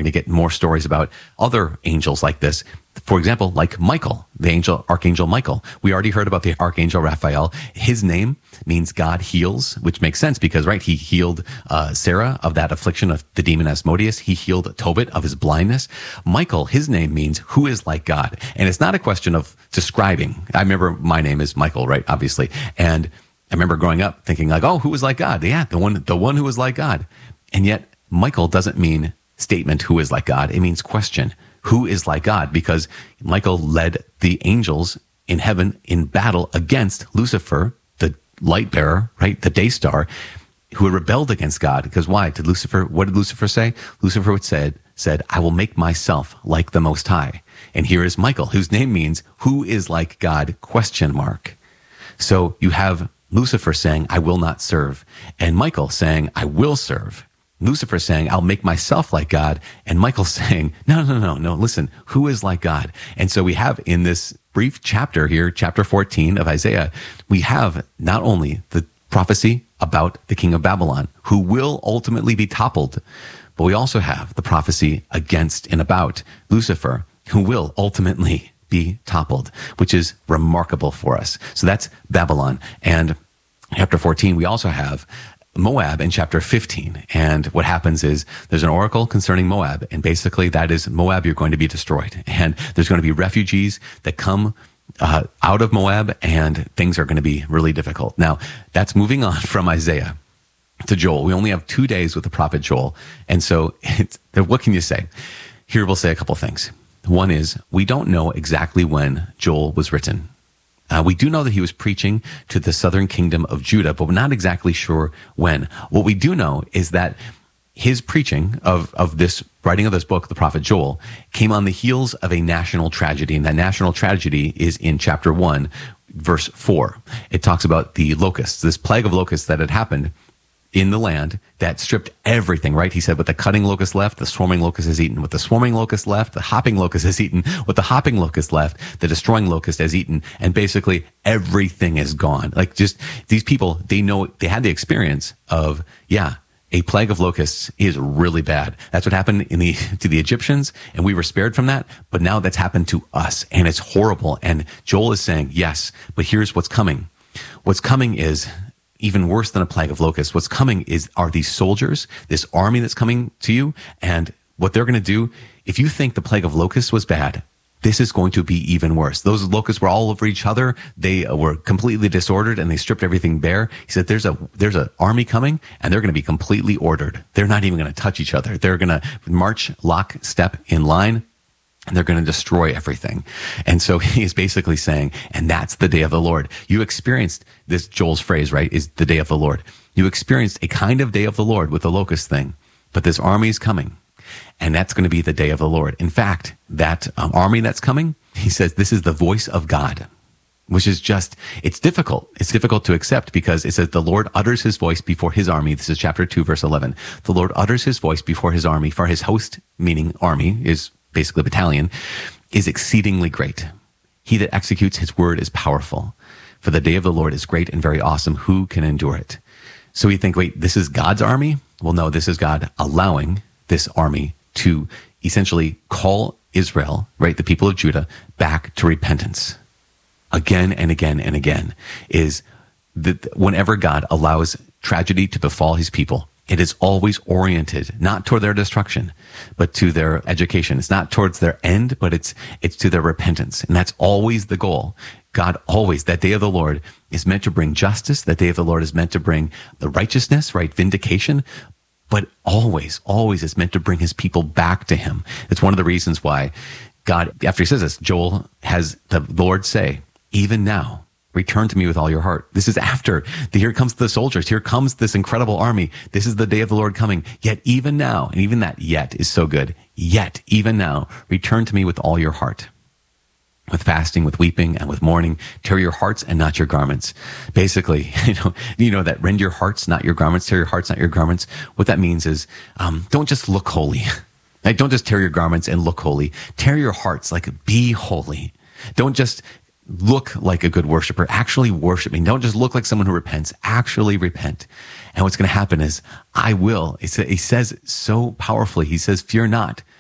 to get more stories about other angels like this. For example, like Michael, Archangel Michael. We already heard about the Archangel Raphael. His name means God heals, which makes sense because, right, he healed Sarah of that affliction of the demon Asmodeus. He healed Tobit of his blindness. Michael, his name means who is like God. And it's not a question of describing. I remember my name is Michael, right, obviously. And I remember growing up thinking like, oh, who is like God? Yeah, the one who is like God. And yet Michael doesn't mean statement, who is like God. It means question. Who is like God? Because Michael led the angels in heaven in battle against Lucifer, the light bearer, right? The day star, who had rebelled against God. Because why? What did Lucifer say? Lucifer said, I will make myself like the Most High. And here is Michael, whose name means who is like God? ? So you have Lucifer saying, I will not serve. And Michael saying, I will serve. Lucifer saying, I'll make myself like God. And Michael saying, no, listen, who is like God? And so we have in this brief chapter here, chapter 14 of Isaiah, we have not only the prophecy about the king of Babylon, who will ultimately be toppled, but we also have the prophecy against and about Lucifer, who will ultimately be toppled, which is remarkable for us. So that's Babylon. And chapter 14, we also have Moab in chapter 15. And what happens is there's an oracle concerning Moab. And basically that is Moab, you're going to be destroyed. And there's going to be refugees that come out of Moab, and things are going to be really difficult. Now, that's moving on from Isaiah to Joel. We only have 2 days with the prophet Joel. And so what can you say? Here we'll say a couple things. One is we don't know exactly when Joel was written. We do know that he was preaching to the southern kingdom of Judah, but we're not exactly sure when. What we do know is that his preaching of this writing of this book, the prophet Joel, came on the heels of a national tragedy. And that national tragedy is in chapter 1, verse 4. It talks about the locusts, this plague of locusts that had happened in the land that stripped everything, right? He said, what the cutting locust left, the swarming locust has eaten. What the swarming locust left, the hopping locust has eaten. What the hopping locust left, the destroying locust has eaten. And basically everything is gone. Like just these people, they know, they had the experience of, a plague of locusts is really bad. That's what happened to the Egyptians, and we were spared from that. But now that's happened to us, and it's horrible. And Joel is saying, yes, but here's what's coming. What's coming is even worse than a plague of locusts. What's coming are these soldiers, this army that's coming to you, and what they're going to do. If you think the plague of locusts was bad, this is going to be even worse. Those locusts were all over each other. They were completely disordered, and they stripped everything bare. He said, there's an army coming, and they're going to be completely ordered. They're not even going to touch each other. They're going to march lockstep in line, and they're going to destroy everything. And so he is basically saying, and that's the day of the Lord. You experienced this, Joel's phrase, right, is the day of the Lord. You experienced a kind of day of the Lord with the locust thing, but this army is coming. And that's going to be the day of the Lord. In fact, that army that's coming, he says, this is the voice of God, which is just, it's difficult. It's difficult to accept because it says the Lord utters his voice before his army. This is chapter 2, verse 11. The Lord utters his voice before his army, for his host, meaning army, is basically battalion, is exceedingly great. He that executes his word is powerful. For the day of the Lord is great and very awesome. Who can endure it? So we think, wait, this is God's army? Well, no, this is God allowing this army to essentially call Israel, right, the people of Judah, back to repentance. Again and again and again, is that whenever God allows tragedy to befall his people, it is always oriented not toward their destruction, but to their education. It's not towards their end, but it's to their repentance. And that's always the goal. God always, that day of the Lord is meant to bring justice. That day of the Lord is meant to bring the righteousness, right, vindication. But always is meant to bring his people back to him. It's one of the reasons why God, after he says this, Joel has the Lord say, even now, return to me with all your heart. This is after, here comes the soldiers. Here comes this incredible army. This is the day of the Lord coming. Yet even now, and even that yet is so good. Yet even now, return to me with all your heart. With fasting, with weeping, and with mourning, tear your hearts and not your garments. Basically, you know that rend your hearts, not your garments, tear your hearts, not your garments. What that means is, don't just look holy. Like, don't just tear your garments and look holy. Tear your hearts, like, be holy. Don't just look like a good worshiper. Actually worship me. Don't just look like someone who repents. Actually repent. And what's going to happen is, I will. He says so powerfully. He says, fear not,